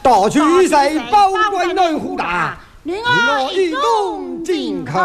大举谁包归内湖大， 你我一同进去。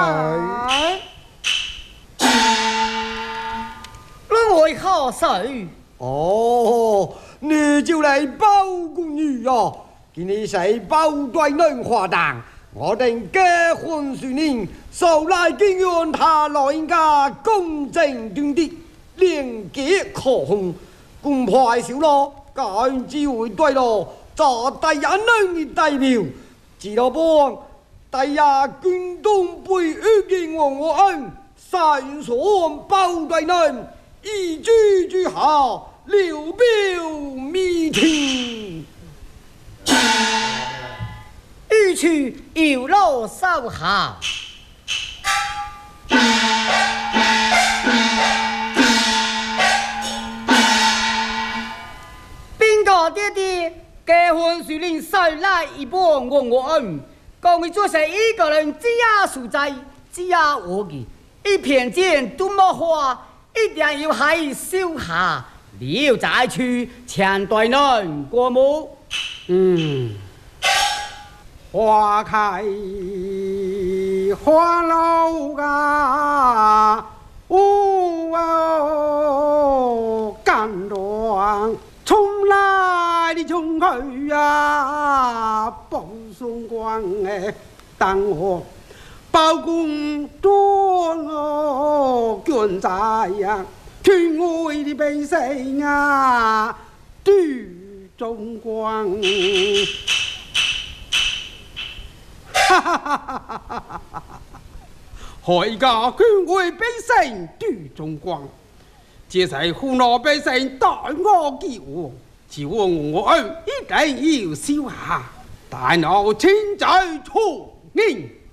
论为何事？ 哦，你就来包公女啊！今日谁包归内华堂？我定结婚数年，素来经验他老人家公正端的，廉洁可控，公派小咯，干只会对咯，做第一人的代表，知道不？第一军东北遇见我恩，三所包对人，一句句好，留表密听。 欲去有路守下。兵哥爹爹结婚时令谁来一半我恩，讲你做成一个人只呀所在，只呀我的，一片剑都没花，一定要喺收下，了再去前对人过目。 花开花落啊，甘暖从来的冲去啊，报送光哎，当我包公多我捐在呀，天外的百姓啊，对中光。哈哈哈哈哈哈！害家劝慰百姓对中光，这是胡闹百姓待我救我，就我恩一定要消下，大闹千载出名。